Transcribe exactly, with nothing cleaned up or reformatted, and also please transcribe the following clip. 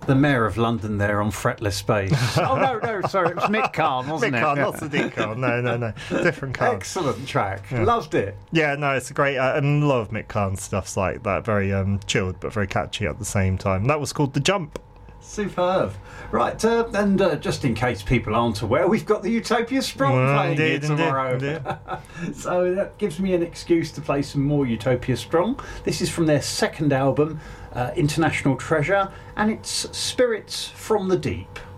the Mayor of London there on Fretless Space. Oh, no, no, sorry, it was Mick Karn, wasn't Mick it? Karn, not Sadiq Khan. No, no, no. Different Khan. Excellent track. Yeah. Loved it. Yeah, no, it's a great... Uh, and a lot of Mick Karn stuff's like that. Very um, chilled, but very catchy at the same time. That was called The Jump. Superb. Right, uh, and uh, just in case people aren't aware, we've got the Utopia Sprung Well, playing here indeed, indeed, tomorrow. indeed. So that gives me an excuse to play some more Utopia Sprung. This is from their second album, uh, International Treasure, and it's Spirits from the Deep.